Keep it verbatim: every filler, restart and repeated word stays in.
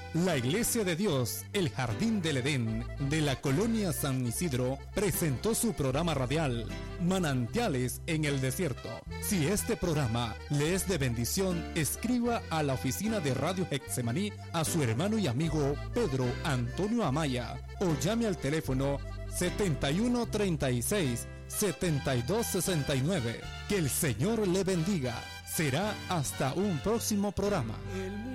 La Iglesia de Dios, el Jardín del Edén, de la Colonia San Isidro, presentó su programa radial, Manantiales en el Desierto. Si este programa le es de bendición, escriba a la oficina de Radio Getsemaní a su hermano y amigo Pedro Antonio Amaya, o llame al teléfono setenta y uno treinta y seis, setenta y dos sesenta y nueve. Que el Señor le bendiga. Será hasta un próximo programa. El